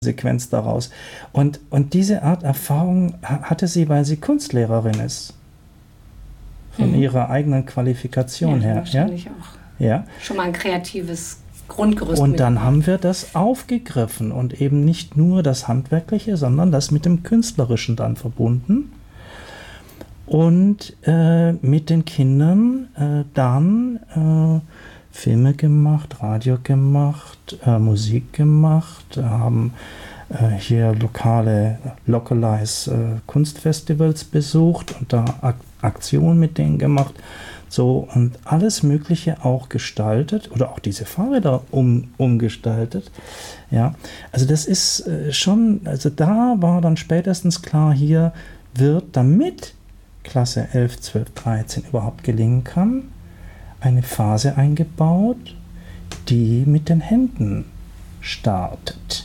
Sequenz daraus. Und diese Art Erfahrung hatte sie, weil sie Kunstlehrerin ist. Von ihrer eigenen Qualifikation her. Wahrscheinlich auch. Ja. Schon mal ein kreatives Grundgerüst. Und dann haben wir das aufgegriffen und eben nicht nur das Handwerkliche, sondern das mit dem Künstlerischen dann verbunden. Und mit den Kindern dann Filme gemacht, Radio gemacht, Musik gemacht, haben hier lokale Kunstfestivals besucht und da Aktionen mit denen gemacht. So, und alles Mögliche auch gestaltet oder auch diese Fahrräder umgestaltet. Ja, also das ist schon, also da war dann spätestens klar, hier wird, damit Klasse 11, 12, 13 überhaupt gelingen kann, eine Phase eingebaut, die mit den Händen startet.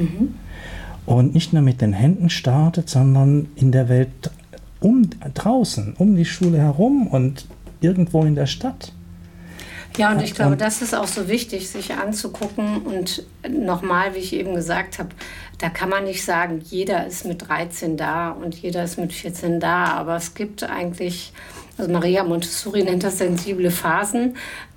Und nicht nur mit den Händen startet, sondern in der Welt draußen, um die Schule herum und irgendwo in der Stadt. Ja, und ich glaube, das ist auch so wichtig, sich anzugucken. Und nochmal, wie ich eben gesagt habe, da kann man nicht sagen, jeder ist mit 13 da und jeder ist mit 14 da. Aber es gibt eigentlich, also Maria Montessori nennt das sensible Phasen,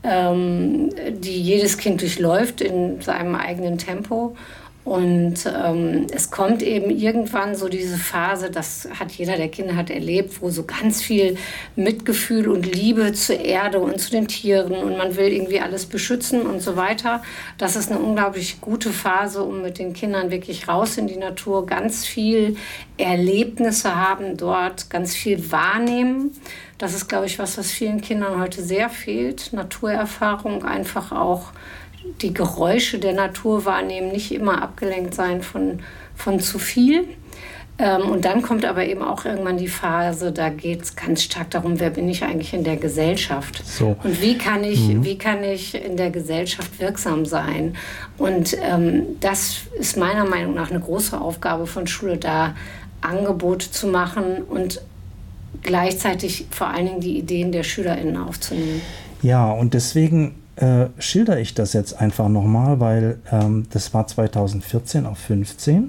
die jedes Kind durchläuft in seinem eigenen Tempo. Und es kommt eben irgendwann so diese Phase, das hat jeder der Kinder hat erlebt, wo so ganz viel Mitgefühl und Liebe zur Erde und zu den Tieren und man will irgendwie alles beschützen und so weiter. Das ist eine unglaublich gute Phase, um mit den Kindern wirklich raus in die Natur, ganz viel Erlebnisse haben dort, ganz viel wahrnehmen. Das ist, glaube ich, was vielen Kindern heute sehr fehlt. Naturerfahrung, einfach auch die Geräusche der Natur wahrnehmen, nicht immer abgelenkt sein von zu viel. Und dann kommt aber eben auch irgendwann die Phase, da geht es ganz stark darum, wer bin ich eigentlich in der Gesellschaft? So. Und wie kann ich in der Gesellschaft wirksam sein? Und das ist meiner Meinung nach eine große Aufgabe von Schule, da Angebote zu machen und gleichzeitig vor allen Dingen die Ideen der SchülerInnen aufzunehmen. Ja, und deswegen schildere ich das jetzt einfach nochmal, weil das war 2014 auf 15,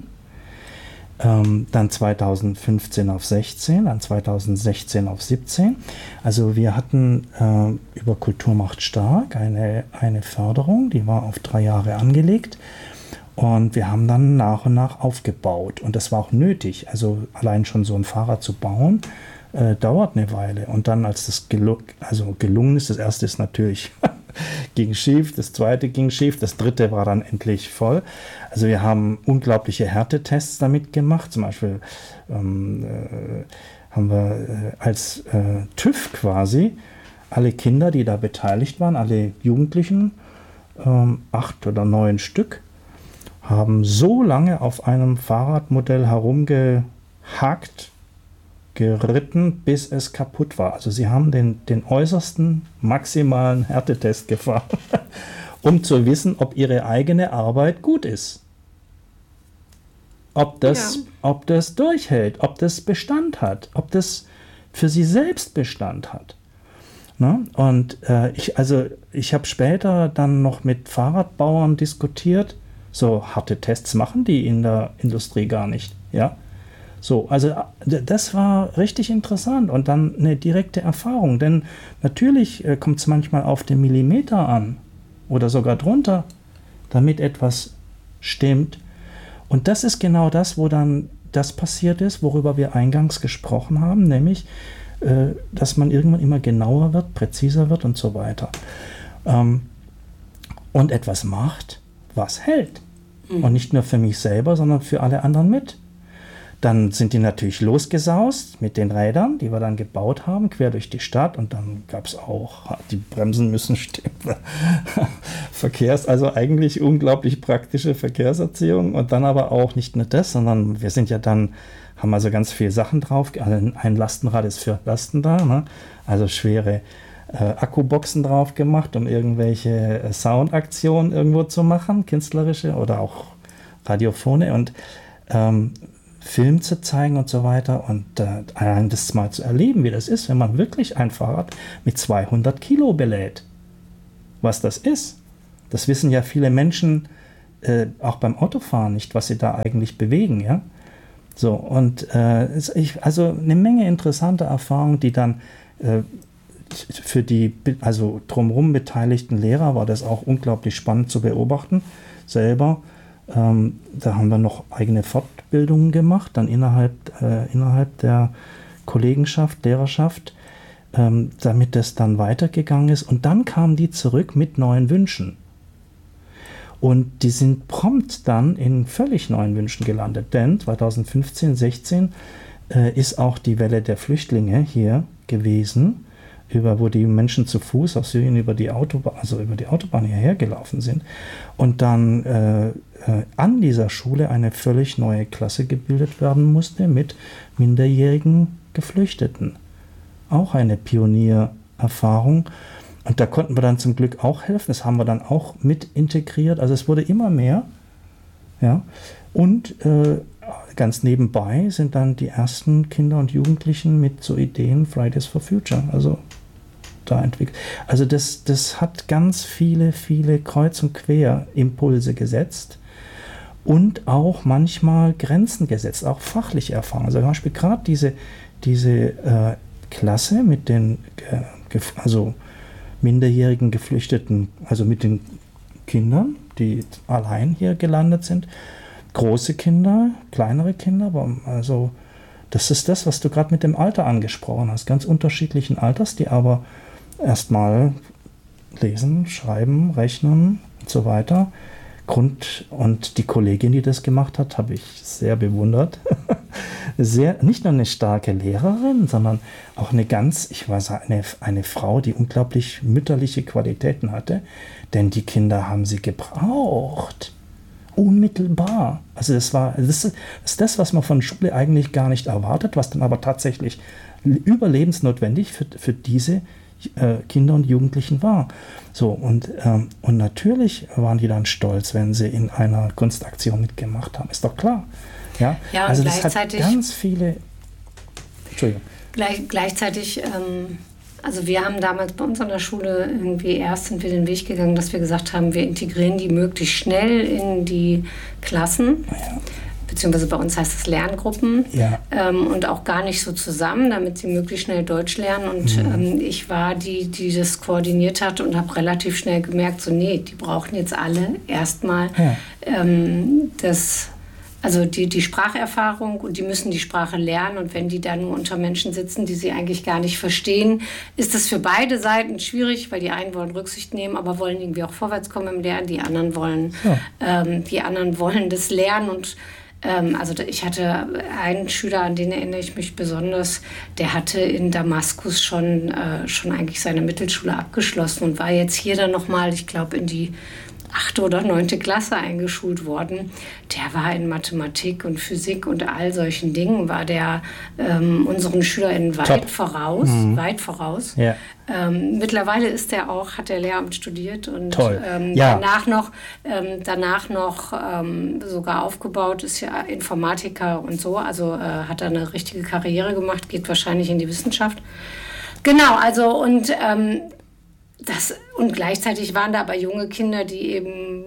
dann 2015 auf 16, dann 2016 auf 17. Also wir hatten über Kultur macht stark eine Förderung, die war auf 3 Jahre angelegt und wir haben dann nach und nach aufgebaut und das war auch nötig, also allein schon so ein Fahrrad zu bauen, dauert eine Weile und dann als das gelungen ist, das erste ist natürlich ging schief, das zweite ging schief, das dritte war dann endlich voll. Also wir haben unglaubliche Härtetests damit gemacht. Zum Beispiel haben wir als TÜV quasi alle Kinder, die da beteiligt waren, alle Jugendlichen, 8 oder 9 Stück, haben so lange auf einem Fahrradmodell herumgehackt, geritten, bis es kaputt war. Also sie haben den äußersten maximalen Härtetest gefahren, um zu wissen, ob ihre eigene Arbeit gut ist. Ob das durchhält, ob das Bestand hat, ob das für sie selbst Bestand hat. Ne? Und ich habe später dann noch mit Fahrradbauern diskutiert, so harte Tests machen die in der Industrie gar nicht, ja. So, also das war richtig interessant und dann eine direkte Erfahrung, denn natürlich kommt es manchmal auf den Millimeter an oder sogar drunter, damit etwas stimmt. Und das ist genau das, wo dann das passiert ist, worüber wir eingangs gesprochen haben, nämlich, dass man irgendwann immer genauer wird, präziser wird und so weiter. Und etwas macht, was hält. Und nicht nur für mich selber, sondern für alle anderen mit. Dann sind die natürlich losgesaust mit den Rädern, die wir dann gebaut haben, quer durch die Stadt. Und dann gab es auch, die Bremsen müssen stimmen. Also eigentlich unglaublich praktische Verkehrserziehung. Und dann aber auch nicht nur das, sondern wir sind ja dann, haben also ganz viele Sachen drauf. Also ein Lastenrad ist für Lasten da, ne? Also schwere Akkuboxen drauf gemacht, um irgendwelche Soundaktionen irgendwo zu machen, künstlerische oder auch Radiophone. Und Film zu zeigen und so weiter und allein das mal zu erleben, wie das ist, wenn man wirklich ein Fahrrad mit 200 Kilo belädt. Was das ist, das wissen ja viele Menschen auch beim Autofahren nicht, was sie da eigentlich bewegen, ja. So, und also eine Menge interessanter Erfahrungen, die dann für die also drumherum beteiligten Lehrer war das auch unglaublich spannend zu beobachten, selber. Da haben wir noch eigene Fortbildungen gemacht, dann innerhalb der Kollegenschaft, Lehrerschaft, damit das dann weitergegangen ist. Und dann kamen die zurück mit neuen Wünschen. Und die sind prompt dann in völlig neuen Wünschen gelandet, denn 2015, 16 ist auch die Welle der Flüchtlinge hier gewesen, wo die Menschen zu Fuß aus Syrien über die Autobahn hierher gelaufen sind und dann an dieser Schule eine völlig neue Klasse gebildet werden musste mit minderjährigen Geflüchteten. Auch eine Pioniererfahrung. Und da konnten wir dann zum Glück auch helfen. Das haben wir dann auch mit integriert. Also es wurde immer mehr. Ja. Und ganz nebenbei sind dann die ersten Kinder und Jugendlichen mit so Ideen Fridays for Future. Also da entwickelt. Also das hat ganz viele Kreuz- und Quer-Impulse gesetzt und auch manchmal Grenzen gesetzt, auch fachliche Erfahrungen. Also zum Beispiel gerade diese Klasse mit den minderjährigen Geflüchteten, also mit den Kindern, die allein hier gelandet sind, große Kinder, kleinere Kinder, also das ist das, was du gerade mit dem Alter angesprochen hast, ganz unterschiedlichen Alters, die aber erstmal lesen, schreiben, rechnen und so weiter. Und die Kollegin, die das gemacht hat, habe ich sehr bewundert. Nicht nur eine starke Lehrerin, sondern auch eine Frau, die unglaublich mütterliche Qualitäten hatte. Denn die Kinder haben sie gebraucht. Unmittelbar. Also das ist das, was man von Schule eigentlich gar nicht erwartet, was dann aber tatsächlich überlebensnotwendig für diese Kinder und Jugendlichen war. So, und natürlich waren die dann stolz, wenn sie in einer Kunstaktion mitgemacht haben. Ist doch klar. Ja, also das hat ganz viele... Entschuldigung. Gleichzeitig, also wir haben damals bei uns an der Schule sind wir den Weg gegangen, dass wir gesagt haben, wir integrieren die möglichst schnell in die Klassen. Ja. Beziehungsweise bei uns heißt es Lerngruppen, ja. Und auch gar nicht so zusammen, damit sie möglichst schnell Deutsch lernen. Und ich war die das koordiniert hat und habe relativ schnell gemerkt, so nee, die brauchen jetzt alle erstmal die Spracherfahrung und die müssen die Sprache lernen. Und wenn die da nur unter Menschen sitzen, die sie eigentlich gar nicht verstehen, ist das für beide Seiten schwierig, weil die einen wollen Rücksicht nehmen, aber wollen irgendwie auch vorwärts kommen im Lernen. Die anderen wollen das lernen und also ich hatte einen Schüler, an den erinnere ich mich besonders, der hatte in Damaskus schon eigentlich seine Mittelschule abgeschlossen und war jetzt hier dann nochmal, ich glaube, in die 8. oder 9. Klasse eingeschult worden. Der war in Mathematik und Physik und all solchen Dingen, war der unseren SchülerInnen weit voraus. Ja. Mittlerweile hat der Lehramt studiert und danach noch sogar aufgebaut, ist ja Informatiker und so, also hat er eine richtige Karriere gemacht, geht wahrscheinlich in die Wissenschaft. Genau, also und gleichzeitig waren da aber junge Kinder, die eben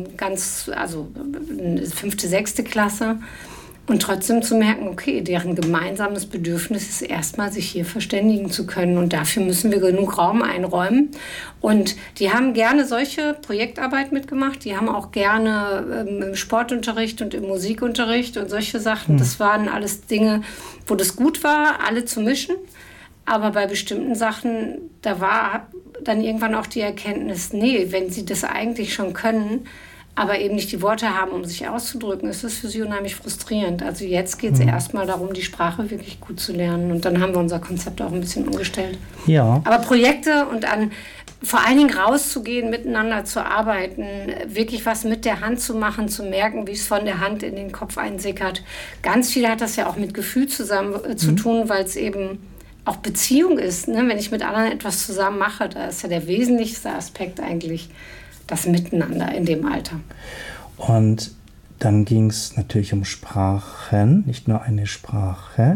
5., 6. Klasse und trotzdem zu merken, okay, deren gemeinsames Bedürfnis ist erstmal, sich hier verständigen zu können und dafür müssen wir genug Raum einräumen. Und die haben gerne solche Projektarbeit mitgemacht, die haben auch gerne im Sportunterricht und im Musikunterricht und solche Sachen. Das waren alles Dinge, wo das gut war, alle zu mischen. Aber bei bestimmten Sachen, da war dann irgendwann auch die Erkenntnis, nee, wenn sie das eigentlich schon können, aber eben nicht die Worte haben, um sich auszudrücken, ist das für sie unheimlich frustrierend. Also jetzt geht es erstmal darum, die Sprache wirklich gut zu lernen. Und dann haben wir unser Konzept auch ein bisschen umgestellt. Ja. Aber Projekte und vor allen Dingen rauszugehen, miteinander zu arbeiten, wirklich was mit der Hand zu machen, zu merken, wie es von der Hand in den Kopf einsickert. Ganz viel hat das ja auch mit Gefühl zu tun, weil es eben auch Beziehung ist. Ne? Wenn ich mit anderen etwas zusammen mache, da ist ja der wesentlichste Aspekt eigentlich das Miteinander in dem Alter. Und dann ging es natürlich um Sprachen, nicht nur eine Sprache.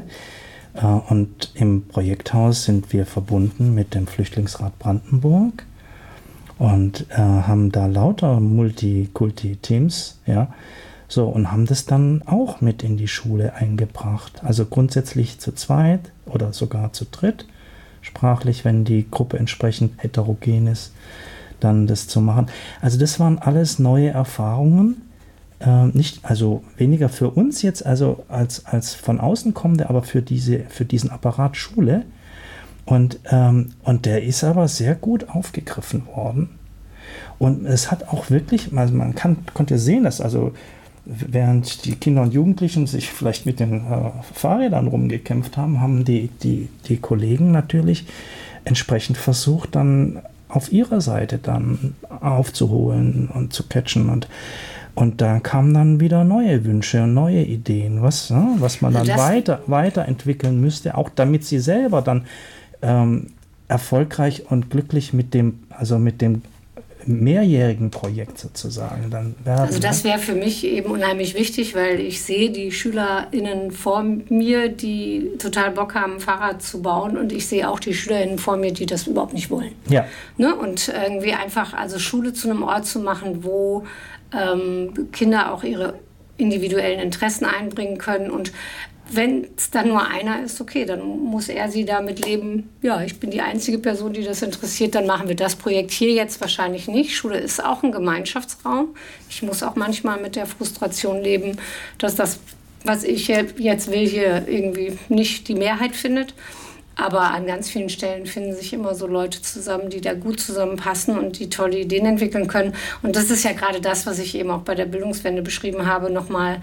Und im Projekthaus sind wir verbunden mit dem Flüchtlingsrat Brandenburg. und haben da lauter Multikulti-Teams, ja, so, und haben das dann auch mit in die Schule eingebracht. Also grundsätzlich zu zweit oder sogar zu dritt, sprachlich, wenn die Gruppe entsprechend heterogen ist, dann das zu machen. Also das waren alles neue Erfahrungen, nicht, also weniger für uns jetzt, also als von außen kommende, aber für diesen Apparat Schule. Und der ist aber sehr gut aufgegriffen worden. Und es hat auch wirklich, also man konnte sehen, dass also während die Kinder und Jugendlichen sich vielleicht mit den Fahrrädern rumgekämpft haben, haben die Kollegen natürlich entsprechend versucht, dann auf ihrer Seite dann aufzuholen und zu catchen. Und da kamen dann wieder neue Wünsche und neue Ideen, was man dann weiterentwickeln müsste, auch damit sie selber dann erfolgreich und glücklich mit dem mehrjährigen Projekt sozusagen dann werden. Also das wäre für mich eben unheimlich wichtig, weil ich sehe die SchülerInnen vor mir, die total Bock haben, ein Fahrrad zu bauen, und ich sehe auch die SchülerInnen vor mir, die das überhaupt nicht wollen. Ja. Ne? Und irgendwie einfach also Schule zu einem Ort zu machen, wo Kinder auch ihre individuellen Interessen einbringen können, und wenn es dann nur einer ist, okay, dann muss er sie damit leben, ja, ich bin die einzige Person, die das interessiert, dann machen wir das Projekt hier jetzt wahrscheinlich nicht. Schule ist auch ein Gemeinschaftsraum. Ich muss auch manchmal mit der Frustration leben, dass das, was ich jetzt will, hier irgendwie nicht die Mehrheit findet. Aber an ganz vielen Stellen finden sich immer so Leute zusammen, die da gut zusammenpassen und die tolle Ideen entwickeln können. Und das ist ja gerade das, was ich eben auch bei der Bildungswende beschrieben habe, nochmal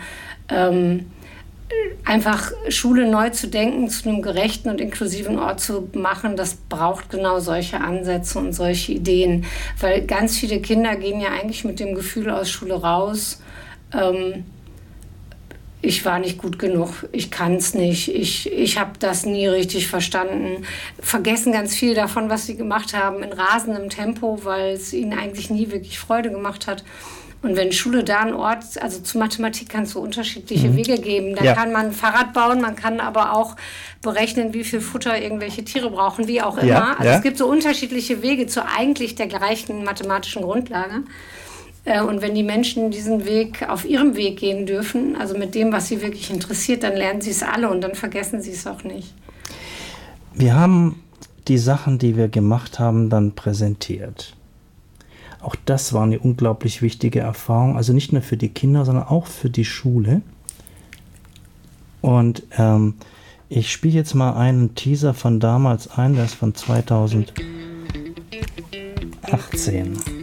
einfach Schule neu zu denken, zu einem gerechten und inklusiven Ort zu machen, das braucht genau solche Ansätze und solche Ideen. Weil ganz viele Kinder gehen ja eigentlich mit dem Gefühl aus Schule raus, ich war nicht gut genug, ich kann es nicht, ich habe das nie richtig verstanden. Vergessen ganz viel davon, was sie gemacht haben, in rasendem Tempo, weil es ihnen eigentlich nie wirklich Freude gemacht hat. Und wenn Schule da ein Ort, also zu Mathematik kann es so unterschiedliche Wege geben. Da kann man ein Fahrrad bauen, man kann aber auch berechnen, wie viel Futter irgendwelche Tiere brauchen, wie auch immer. Ja, also es gibt so unterschiedliche Wege zu eigentlich der gleichen mathematischen Grundlage. Und wenn die Menschen diesen Weg auf ihrem Weg gehen dürfen, also mit dem, was sie wirklich interessiert, dann lernen sie es alle und dann vergessen sie es auch nicht. Wir haben die Sachen, die wir gemacht haben, dann präsentiert. Auch das war eine unglaublich wichtige Erfahrung, also nicht nur für die Kinder, sondern auch für die Schule. Und ich spiele jetzt mal einen Teaser von damals ein, der ist von 2018.